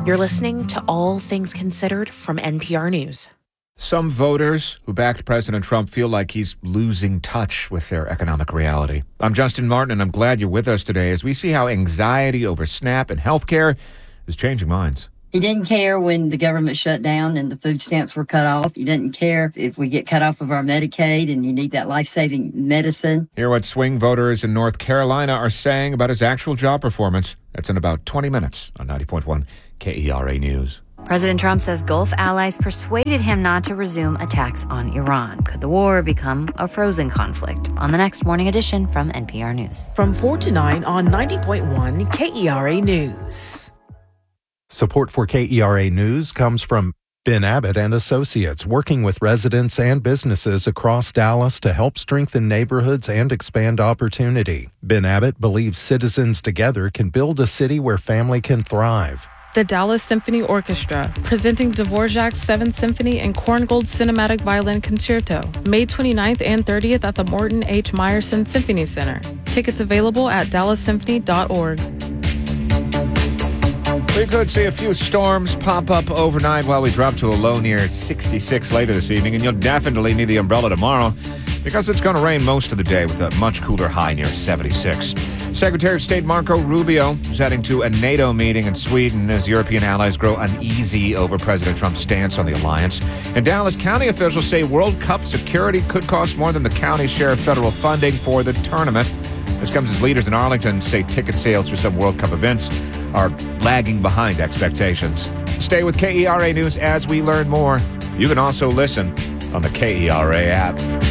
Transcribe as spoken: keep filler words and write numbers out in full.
You're listening to All Things Considered from N P R News. Some voters who backed President Trump feel like he's losing touch with their economic reality. I'm Justin Martin, and I'm glad you're with us today as we see how anxiety over SNAP and healthcare is changing minds. He didn't care when the government shut down and the food stamps were cut off. He didn't care if we get cut off of our Medicaid and you need that life-saving medicine. Hear what swing voters in North Carolina are saying about his actual job performance. That's in about twenty minutes on ninety point one K E R A News. President Trump says Gulf allies persuaded him not to resume attacks on Iran. Could the war become a frozen conflict? On the next Morning Edition from N P R News. From four to nine on ninety point one K E R A News. Support for K E R A News comes from Ben Abbott and Associates, working with residents and businesses across Dallas to help strengthen neighborhoods and expand opportunity. Ben Abbott believes citizens together can build a city where family can thrive. The Dallas Symphony Orchestra, presenting Dvorak's Seventh Symphony and Korngold Cinematic Violin Concerto, May twenty-ninth and thirtieth at the Morton H. Meyerson Symphony Center. Tickets available at dallas symphony dot org. We could see a few storms pop up overnight while we drop to a low near sixty-six later this evening, and you'll definitely need the umbrella tomorrow because it's going to rain most of the day with a much cooler high near seventy-six. Secretary of State Marco Rubio is heading to a NATO meeting in Sweden as European allies grow uneasy over President Trump's stance on the alliance. And Dallas County officials say World Cup security could cost more than the county's share of federal funding for the tournament. This comes as leaders in Arlington say ticket sales for some World Cup events are lagging behind expectations. Stay with K E R A News as we learn more. You can also listen on the K E R A app.